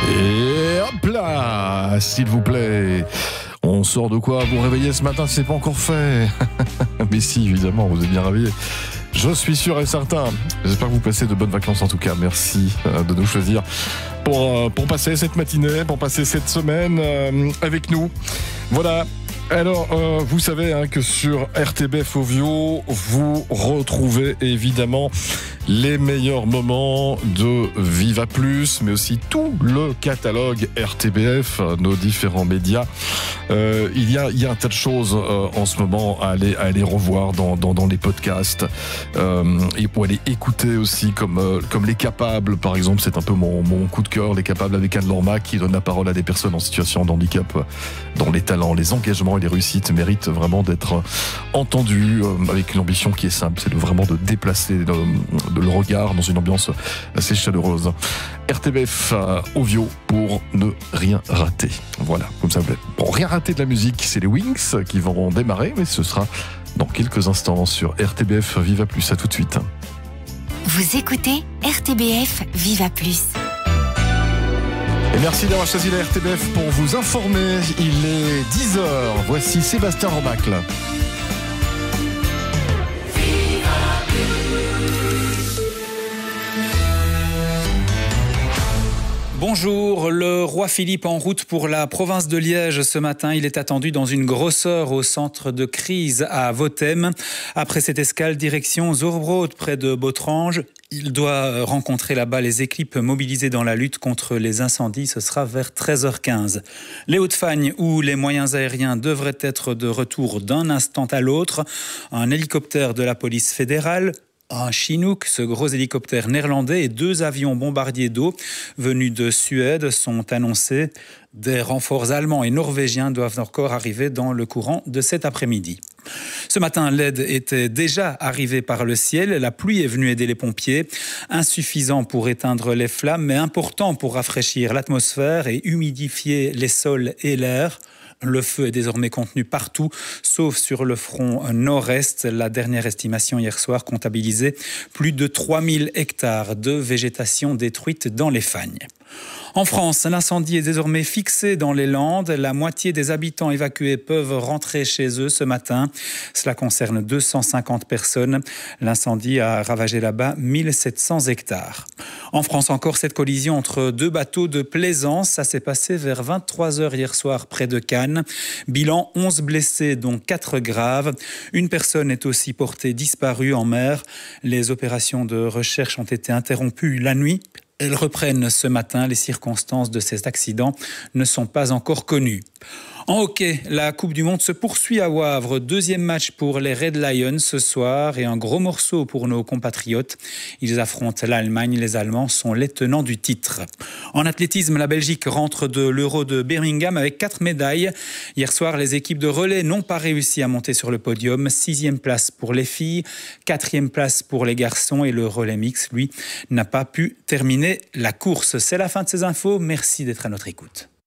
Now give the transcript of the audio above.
Et hop là, s'il vous plaît. On sort de quoi vous réveiller ce matin, c'est pas encore fait. Mais si, évidemment, vous êtes bien réveillés. Je suis sûr et certain. J'espère que vous passez de bonnes vacances en tout cas. Merci de nous choisir pour passer cette matinée, pour passer cette semaine avec nous. Voilà. Alors, vous savez que sur RTBF Ovio, vous retrouvez évidemment les meilleurs moments de Viva Plus, mais aussi tout le catalogue RTBF, nos différents médias. Il y a un tas de choses en ce moment à aller revoir dans les podcasts et pour aller écouter aussi comme Les Capables, par exemple. C'est un peu mon coup de cœur, Les Capables avec Anne Lorma, qui donne la parole à des personnes en situation de handicap, dont les talents, les engagements et les réussites méritent vraiment d'être entendus avec une ambition qui est simple, c'est vraiment de déplacer le regard dans une ambiance assez chaleureuse. RTBF Ovio pour ne rien rater. Voilà, comme ça, pour rien rater de la musique, c'est les Wings qui vont démarrer, mais ce sera dans quelques instants sur RTBF Viva Plus. À tout de suite. Vous écoutez RTBF Viva Plus. Et merci d'avoir choisi la RTBF pour vous informer. Il est 10h. Voici Sébastien Romacle. Bonjour, le roi Philippe en route pour la province de Liège ce matin. Il est attendu dans une grosse heure au centre de crise à Vothem. Après cette escale, direction Zorbrode près de Botrange. Il doit rencontrer là-bas les équipes mobilisées dans la lutte contre les incendies. Ce sera vers 13h15. Les Hauts-de-Fagne, où les moyens aériens devraient être de retour d'un instant à l'autre. Un hélicoptère de la police fédérale, un Chinook, ce gros hélicoptère néerlandais, et 2 avions bombardiers d'eau venus de Suède sont annoncés. Des renforts allemands et norvégiens doivent encore arriver dans le courant de cet après-midi. Ce matin, l'aide était déjà arrivée par le ciel. La pluie est venue aider les pompiers. Insuffisant pour éteindre les flammes, mais important pour rafraîchir l'atmosphère et humidifier les sols et l'air. Le feu est désormais contenu partout, sauf sur le front nord-est. La dernière estimation hier soir comptabilisait plus de 3000 hectares de végétation détruite dans les Fagnes. En France, l'incendie est désormais fixé dans les Landes. La moitié des habitants évacués peuvent rentrer chez eux ce matin. Cela concerne 250 personnes. L'incendie a ravagé là-bas 1700 hectares. En France encore, cette collision entre 2 bateaux de plaisance, ça s'est passé vers 23h hier soir près de Cannes. Bilan 11 blessés, dont 4 graves. Une personne est aussi portée disparue en mer. Les opérations de recherche ont été interrompues la nuit. Elles reprennent ce matin. Les circonstances de ces accidents ne sont pas encore connues. En hockey, la Coupe du Monde se poursuit à Wavre. 2e match pour les Red Lions ce soir et un gros morceau pour nos compatriotes. Ils affrontent l'Allemagne. Les Allemands sont les tenants du titre. En athlétisme, la Belgique rentre de l'Euro de Birmingham avec 4 médailles. Hier soir, les équipes de relais n'ont pas réussi à monter sur le podium. 6e place pour les filles, 4e place pour les garçons et le relais mix, lui, n'a pas pu terminer la course. C'est la fin de ces infos. Merci d'être à notre écoute.